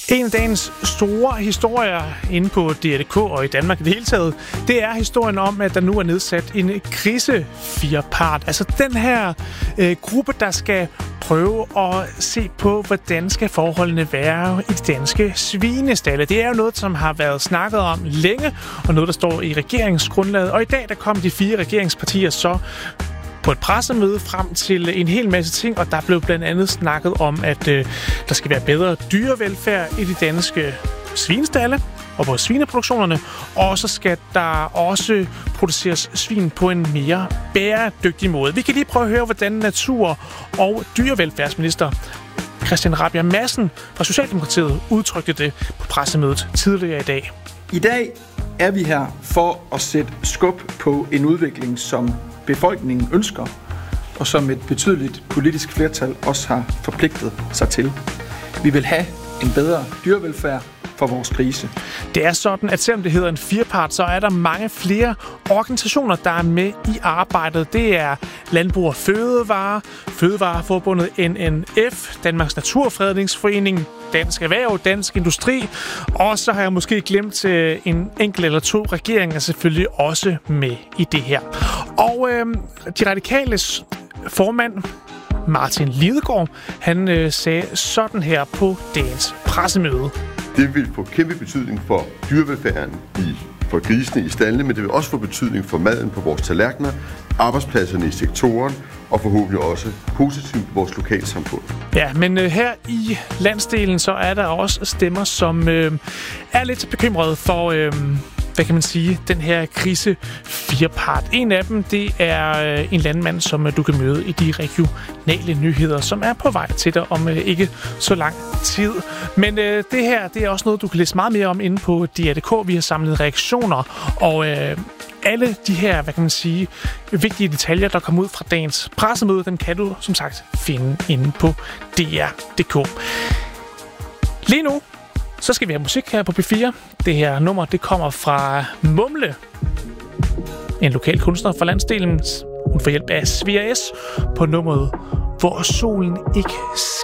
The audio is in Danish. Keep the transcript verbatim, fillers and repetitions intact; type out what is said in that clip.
En af dagens store historier inde på D R punktum d k og i Danmark i det hele taget, det er historien om, at der nu er nedsat en krisefirepart. Altså den her øh, gruppe, der skal prøve at se på, hvordan skal forholdene være i de danske svinestalle. Det er jo noget, som har været snakket om længe, og noget, der står i regeringsgrundlaget. Og i dag, der kom de fire regeringspartier så på et pressemøde frem til en hel masse ting, og der blev blandt andet snakket om, at øh, der skal være bedre dyrevelfærd i de danske svinestalle og på svineproduktionerne, og så skal der også produceres svin på en mere bæredygtig måde. Vi kan lige prøve at høre, hvordan natur- og dyrevelfærdsminister Christian Rabjerg Madsen fra Socialdemokratiet udtrykte det på pressemødet tidligere i dag. I dag er vi her for at sætte skub på en udvikling, som befolkningen ønsker, og som et betydeligt politisk flertal også har forpligtet sig til. Vi vil have en bedre dyrevelfærd for vores grise. Det er sådan, at selvom det hedder en firepart, så er der mange flere organisationer, der er med i arbejdet. Det er Landbrug og Fødevare, Fødevareforbundet N N F, Danmarks Naturfredningsforening, Dansk Erhverv, Dansk Industri, og så har jeg måske glemt en enkelt eller to regeringer selvfølgelig også med i det her. Og øh, de radikales formand, Martin Lidegaard, han øh, sagde sådan her på dagens pressemøde. Det vil få kæmpe betydning for dyrevelfærden i, for grisene i staldene, men det vil også få betydning for maden på vores tallerkener, arbejdspladserne i sektoren og forhåbentlig også positivt vores lokalsamfund. Ja, men øh, her i landsdelen så er der også stemmer, som øh, er lidt bekymrede for, øh, hvad kan man sige, den her krisefirepart. En af dem, det er øh, en landmand, som øh, du kan møde i de regionale nyheder, som er på vej til dig om øh, ikke så lang tid. Men øh, det her, det er også noget, du kan læse meget mere om inde på D R punktum d k. Vi har samlet reaktioner, og øh, alle de her, hvad kan man sige, vigtige detaljer, der kommer ud fra dagens pressemøde, dem kan du, som sagt, finde inde på D R punktum d k. Lige nu, så skal vi have musik her på P fire. Det her nummer, det kommer fra Mumle, en lokal kunstner fra landsdelen. Hun får hjælp af Svea S på nummeret Hvor solen ikke